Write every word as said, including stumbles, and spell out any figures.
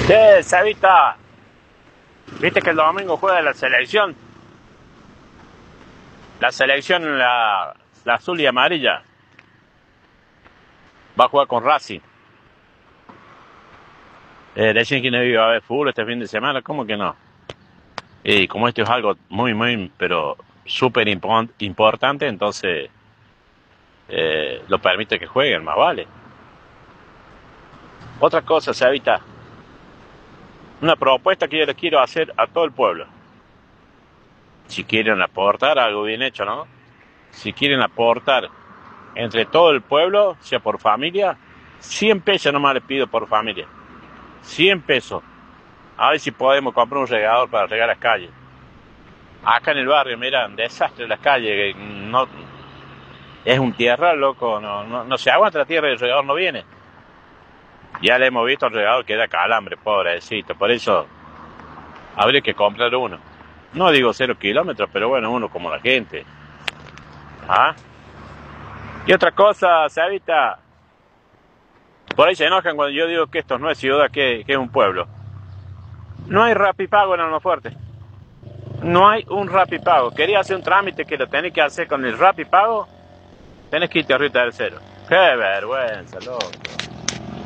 Che, Sabita, ¿viste que el domingo juega la selección? La selección, la, la azul y amarilla, va a jugar con Racing. Eh, decían que no iba a haber fútbol este fin de semana, ¿cómo que no? Y como esto es algo muy, muy, pero súper impo- importante, entonces eh, lo permite que jueguen, más vale. Otra cosa, Sabita, una propuesta que yo les quiero hacer a todo el pueblo. Si quieren aportar algo bien hecho, ¿no? Si quieren aportar entre todo el pueblo, sea por familia, cien pesos nomás les pido por familia. cien pesos. A ver si podemos comprar un regador para regar las calles. Acá en el barrio, mira, un desastre las calles. No, es un tierra, loco. No, no, no se aguanta la tierra y el regador no viene. Ya le hemos visto al regador que da calambre, pobrecito. Por eso habría que comprar uno. No digo cero kilómetros, pero bueno, uno como la gente. ¿Ah? Y otra cosa, Sabita, por ahí se enojan cuando yo digo que esto no es ciudad, que, que es un pueblo. No hay Rapipago en Almafuerte. No hay un Rapipago. Quería hacer un trámite que lo tenés que hacer con el Rapipago, tenés que irte a Ruta del Cero. ¡Qué vergüenza, loco!